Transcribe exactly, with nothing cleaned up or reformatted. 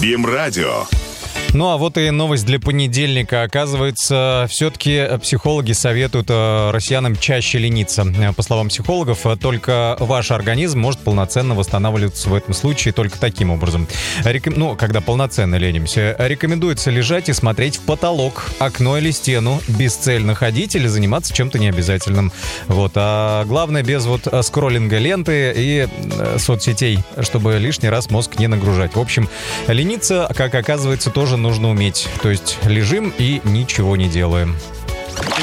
БИМ-радио. Ну а вот и новость для понедельника. Оказывается, все-таки психологи советуют россиянам чаще лениться. По словам психологов, только ваш организм может полноценно восстанавливаться в этом случае только таким образом. Реком... Ну, когда полноценно ленимся. Рекомендуется лежать и смотреть в потолок, окно или стену, бесцельно ходить или заниматься чем-то необязательным. Вот. А главное, без вот скроллинга ленты и соцсетей, чтобы лишний раз мозг не нагружать. В общем, лениться, как оказывается, тоже нужно уметь. То есть лежим и ничего не делаем.